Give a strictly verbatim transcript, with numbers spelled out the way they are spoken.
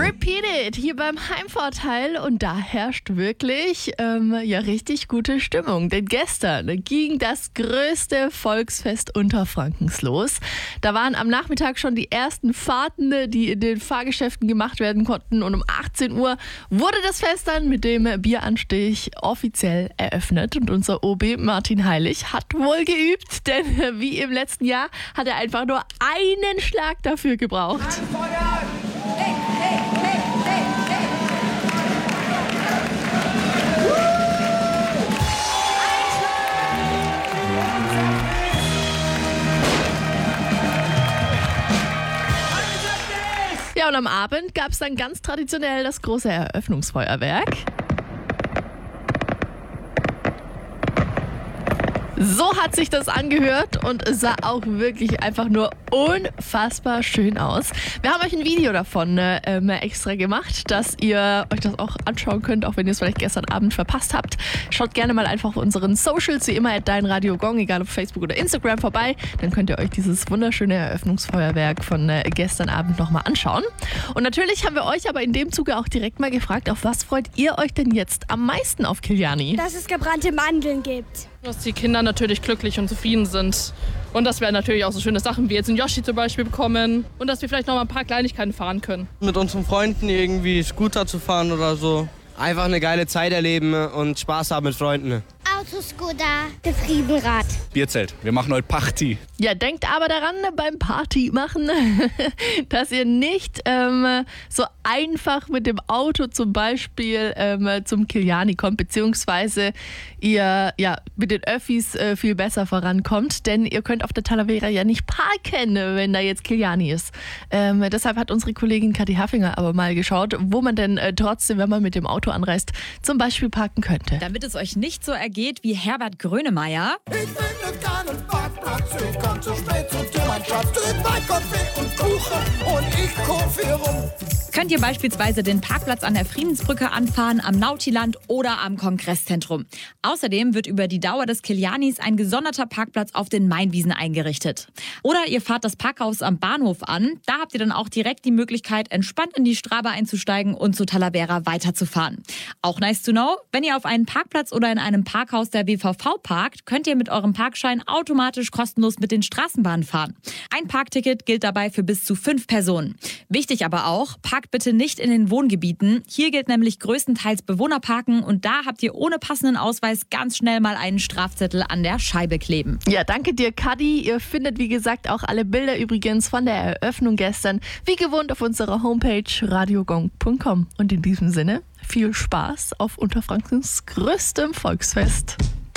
Repeat It hier beim Heimvorteil und da herrscht wirklich ähm, ja richtig gute Stimmung, denn gestern ging das größte Volksfest Unterfrankens los. Da waren am Nachmittag schon die ersten Fahrten, die in den Fahrgeschäften gemacht werden konnten und um achtzehn Uhr wurde das Fest dann mit dem Bieranstich offiziell eröffnet und unser O B Martin Heilig hat wohl geübt, denn wie im letzten Jahr hat er einfach nur einen Schlag dafür gebraucht. Anfeuern! Hey, hey, hey, hey, hey. Ja, und am Abend gab es dann ganz traditionell das große Eröffnungsfeuerwerk. So hat sich das angehört und es sah auch wirklich einfach nur unfassbar schön aus. Wir haben euch ein Video davon äh, extra gemacht, dass ihr euch das auch anschauen könnt, auch wenn ihr es vielleicht gestern Abend verpasst habt. Schaut gerne mal einfach auf unseren Socials, wie immer at dein Radio Gong, egal ob Facebook oder Instagram, vorbei. Dann könnt ihr euch dieses wunderschöne Eröffnungsfeuerwerk von äh, gestern Abend nochmal anschauen. Und natürlich haben wir euch aber in dem Zuge auch direkt mal gefragt, auf was freut ihr euch denn jetzt am meisten auf Kiliani? Dass es gebrannte Mandeln gibt. Dass die Kinder natürlich glücklich und zufrieden sind. Und dass wir natürlich auch so schöne Sachen wie jetzt einen Yoshi zum Beispiel bekommen. Und dass wir vielleicht noch mal ein paar Kleinigkeiten fahren können. Mit unseren Freunden irgendwie Scooter zu fahren oder so. Einfach eine geile Zeit erleben und Spaß haben mit Freunden. Autoscooter, Gefriedenrad. Bierzelt. Wir machen heute Party. Ja, denkt aber daran beim Party machen, dass ihr nicht ähm, so einfach mit dem Auto zum Beispiel ähm, zum Kiliani kommt, beziehungsweise ihr ja mit den Öffis äh, viel besser vorankommt, denn ihr könnt auf der Talavera ja nicht parken, wenn da jetzt Kiliani ist. Ähm, deshalb hat unsere Kollegin Kathi Haffinger aber mal geschaut, wo man denn äh, trotzdem, wenn man mit dem Auto anreist, zum Beispiel parken könnte. Damit es euch nicht so ergeht wie Herbert Grönemeyer. Ich finde keinen Parkplatz, ich komm zu spät zu dir, mein Schatz. Trink mein Kaffee und Kuchen und ich kurv hier rum. Könnt ihr beispielsweise den Parkplatz an der Friedensbrücke anfahren, am Nautiland oder am Kongresszentrum. Außerdem wird über die Dauer des Kilianis ein gesonderter Parkplatz auf den Mainwiesen eingerichtet. Oder ihr fahrt das Parkhaus am Bahnhof an. Da habt ihr dann auch direkt die Möglichkeit, entspannt in die Straba einzusteigen und zu Talavera weiterzufahren. Auch nice to know, wenn ihr auf einen Parkplatz oder in einem Parkhaus der W V V parkt, könnt ihr mit eurem Parkschein automatisch kostenlos mit den Straßenbahnen fahren. Ein Parkticket gilt dabei für bis zu fünf Personen. Wichtig aber auch, parkt bitte nicht in den Wohngebieten. Hier gilt nämlich größtenteils Bewohnerparken und da habt ihr ohne passenden Ausweis ganz schnell mal einen Strafzettel an der Scheibe kleben. Ja, danke dir, Kadi. Ihr findet, wie gesagt, auch alle Bilder übrigens von der Eröffnung gestern, wie gewohnt auf unserer Homepage radiogong punkt com. Und in diesem Sinne, viel Spaß auf Unterfrankens größtem Volksfest.